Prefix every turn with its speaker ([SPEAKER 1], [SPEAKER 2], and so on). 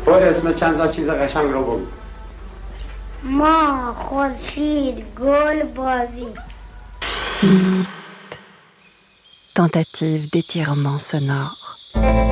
[SPEAKER 1] اسم چند تا چیز قشنگ رو بگو.
[SPEAKER 2] ما، خورشید، گل، بازی.
[SPEAKER 3] Tentative d'étirement sonore.